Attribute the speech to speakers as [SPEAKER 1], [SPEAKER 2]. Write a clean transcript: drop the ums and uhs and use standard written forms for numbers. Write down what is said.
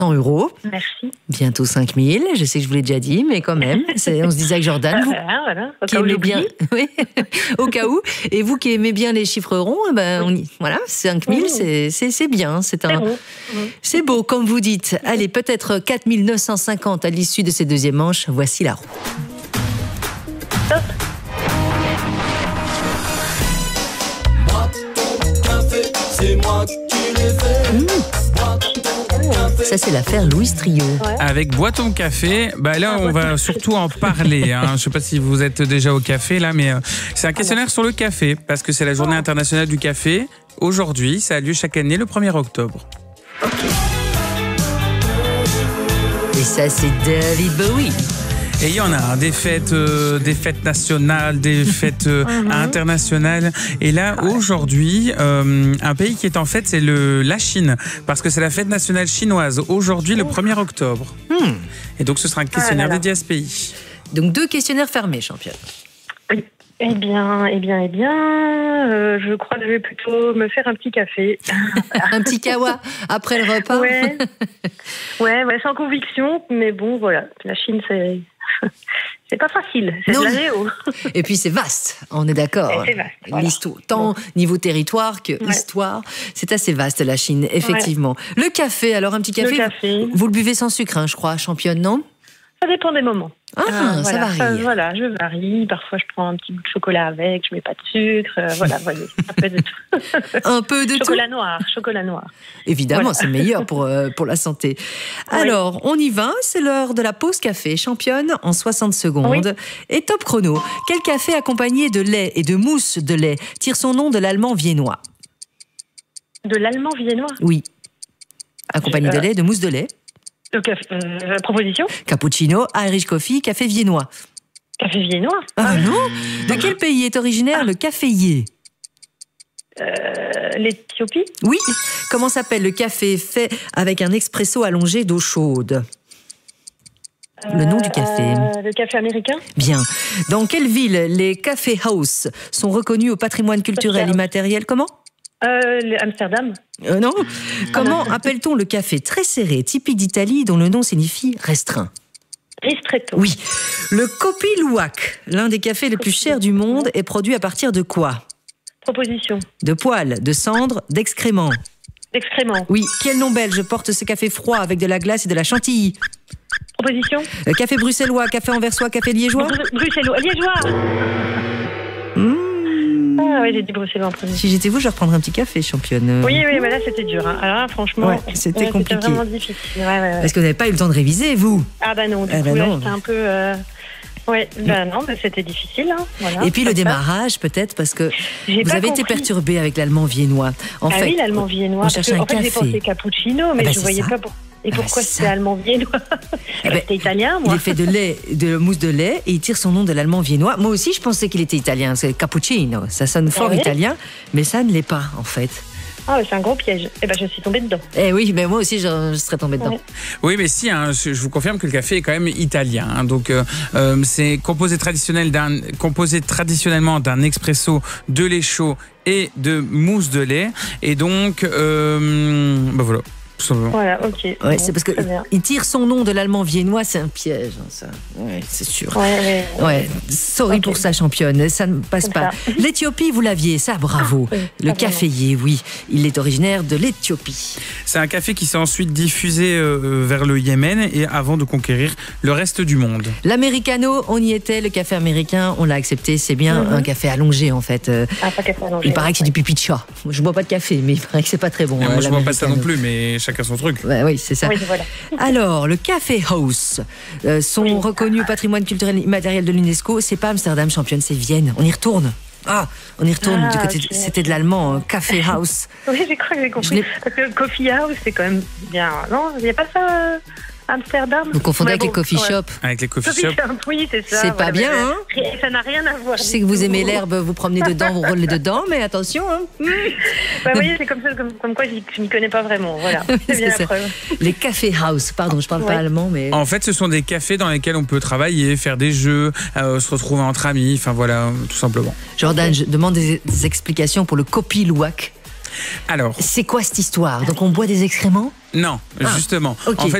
[SPEAKER 1] 100 €.
[SPEAKER 2] Merci.
[SPEAKER 1] Bientôt 5 000. Je sais que je vous l'ai déjà dit, mais quand même. On se disait avec Jordan, vous
[SPEAKER 2] Voilà.
[SPEAKER 1] qui aimez bien, oui, au cas où. Et vous qui aimez bien les chiffres ronds, voilà, 5 000, c'est bien. C'est beau, comme vous dites. Allez, peut-être 4 950 à l'issue de ces deuxièmes manches. Voici la roue.
[SPEAKER 2] Top.
[SPEAKER 3] C'est moi qui l'ai fait.
[SPEAKER 1] Ça, c'est l'affaire Louis Trio.
[SPEAKER 2] Ouais.
[SPEAKER 4] Avec Bois ton café, là on va surtout en parler. Je ne sais pas si vous êtes déjà au café là, mais c'est un questionnaire sur le café parce que c'est la journée internationale du café. Aujourd'hui, ça a lieu chaque année le 1er octobre.
[SPEAKER 1] Et ça, c'est David Bowie.
[SPEAKER 4] Et il y en a des fêtes nationales, des fêtes internationales. Et là, aujourd'hui, un pays qui est en fête, c'est la Chine, parce que c'est la fête nationale chinoise. Aujourd'hui, le 1er octobre. Et donc, ce sera un questionnaire dédié à ce pays.
[SPEAKER 1] Donc, 2 questionnaires fermés, championne.
[SPEAKER 2] Oui. Eh bien, je crois que je vais plutôt me faire un petit café.
[SPEAKER 1] Un petit kawa après le repas.
[SPEAKER 2] Ouais, sans conviction, mais bon, voilà. La Chine, c'est pas facile, c'est de la géo.
[SPEAKER 1] Et puis c'est vaste, on est d'accord.
[SPEAKER 2] C'est vaste, voilà.
[SPEAKER 1] L'histoire, tant niveau territoire que histoire, c'est assez vaste la Chine, effectivement. Le café, alors un petit café, vous le buvez sans sucre, je crois, championne, non?
[SPEAKER 2] Ça dépend des moments.
[SPEAKER 1] Ça varie.
[SPEAKER 2] Je varie. Parfois, je prends un petit bout de chocolat avec, je mets pas de sucre. Voyez, un peu de tout.
[SPEAKER 1] Un peu de
[SPEAKER 2] chocolat noir.
[SPEAKER 1] Évidemment, c'est meilleur pour la santé. Alors, on y va. C'est l'heure de la pause café. Championne en 60 secondes. Et top chrono. Quel café accompagné de lait et de mousse de lait tire son nom de l'allemand viennois?
[SPEAKER 2] De l'allemand viennois?
[SPEAKER 1] Oui. Accompagné de lait et de mousse de lait.
[SPEAKER 2] Proposition?
[SPEAKER 1] Cappuccino, Irish coffee, café viennois.
[SPEAKER 2] Café viennois?
[SPEAKER 1] Ah non? De quel pays est originaire le caféier?
[SPEAKER 2] L'Éthiopie?
[SPEAKER 1] Oui. Comment s'appelle le café fait avec un expresso allongé d'eau chaude? Le nom du café.
[SPEAKER 2] Le café américain?
[SPEAKER 1] Bien. Dans quelle ville les café house sont reconnus au patrimoine culturel immatériel? Comment?
[SPEAKER 2] Amsterdam.
[SPEAKER 1] Non. Comment appelle-t-on le café très serré, typique d'Italie, dont le nom signifie restreint?
[SPEAKER 2] Ristretto.
[SPEAKER 1] Oui. Le Kopi Luwak, l'un des cafés les plus chers du monde, est produit à partir de quoi?
[SPEAKER 2] Proposition.
[SPEAKER 1] De poils, de cendres, d'excréments.
[SPEAKER 2] D'excréments.
[SPEAKER 1] Oui. Quel nom belge porte ce café froid avec de la glace et de la chantilly?
[SPEAKER 2] Proposition.
[SPEAKER 1] Café bruxellois, café anversois, café liégeois?
[SPEAKER 2] Bruxellois. Liégeois. Ah oui, j'ai dit bruxellois en premier.
[SPEAKER 1] Si j'étais vous, je reprendrais un petit café, championne.
[SPEAKER 2] Oui, mais là, c'était dur. Alors là, franchement,
[SPEAKER 1] c'était compliqué.
[SPEAKER 2] C'était vraiment difficile.
[SPEAKER 1] Parce que vous n'avez pas eu le temps de réviser, vous.
[SPEAKER 2] Ah bah non, du coup, là, c'était un peu... c'était difficile. Voilà,
[SPEAKER 1] et puis le démarrage, peut-être, parce que vous avez été perturbé avec l'allemand viennois. En fait,
[SPEAKER 2] oui, l'allemand viennois.
[SPEAKER 1] On cherchait un café.
[SPEAKER 2] J'ai pensé cappuccino, mais je ne voyais pas pourquoi. Et pourquoi c'était allemand viennois? C'était italien, moi.
[SPEAKER 1] Il est fait de mousse de lait et il tire son nom de l'allemand viennois. Moi aussi, je pensais qu'il était italien. C'est cappuccino. Ça sonne fort italien, mais ça ne l'est pas, en fait.
[SPEAKER 2] Ah, c'est un gros piège. Je suis tombée dedans.
[SPEAKER 1] Oui, mais moi aussi, je serais tombée dedans.
[SPEAKER 4] Oui, mais si, je vous confirme que le café est quand même italien. Donc, c'est composé traditionnellement d'un expresso, de lait chaud et de mousse de lait. Et donc, voilà.
[SPEAKER 2] Voilà, ok.
[SPEAKER 1] Ouais, c'est parce qu'il tire son nom de l'allemand viennois, c'est un piège, ça. Ouais, c'est sûr. Sorry pour ça, championne, ça ne passe pas. L'Éthiopie, vous l'aviez, ça, bravo. Le caféier, oui, il est originaire de l'Éthiopie.
[SPEAKER 4] C'est un café qui s'est ensuite diffusé vers le Yémen et avant de conquérir le reste du monde.
[SPEAKER 1] L'americano, on y était, le café américain, on l'a accepté, c'est bien un café allongé, en fait.
[SPEAKER 2] Pas café allongé.
[SPEAKER 1] Il paraît que c'est du pipi de chat. Je bois pas de café, mais il paraît que c'est pas très bon.
[SPEAKER 4] Moi, je bois pas ça non plus, mais chacun son truc.
[SPEAKER 1] Oui, c'est ça.
[SPEAKER 2] Oui, voilà.
[SPEAKER 1] Alors, le Café House sont reconnus au patrimoine culturel immatériel de l'UNESCO. C'est pas Amsterdam, championne, c'est Vienne. On y retourne. On y retourne du côté. C'était de l'allemand, Café House.
[SPEAKER 2] Oui, j'ai cru que j'ai compris. Parce que Coffee House, c'est quand même bien. Non, il n'y a pas ça. Amsterdam.
[SPEAKER 1] Vous confondez avec les coffee shops.
[SPEAKER 4] Avec les coffee shops.
[SPEAKER 2] Oui, c'est ça.
[SPEAKER 1] C'est pas bien, hein?
[SPEAKER 2] Ça n'a rien à voir.
[SPEAKER 1] Je sais que vous aimez l'herbe, vous promenez dedans, vous roulez dedans, mais attention, hein.
[SPEAKER 2] Vous voyez, c'est comme ça, comme quoi je m'y connais pas vraiment. Voilà. C'est bien la preuve.
[SPEAKER 1] Les café house, pardon, je parle pas allemand, mais.
[SPEAKER 4] En fait, ce sont des cafés dans lesquels on peut travailler, faire des jeux, se retrouver entre amis, enfin voilà, tout simplement.
[SPEAKER 1] Jordan, je demande des explications pour le Kopi Luwak.
[SPEAKER 4] Alors,
[SPEAKER 1] c'est quoi cette histoire? Donc on boit des excréments?
[SPEAKER 4] non, justement.
[SPEAKER 1] Okay.
[SPEAKER 4] En fait,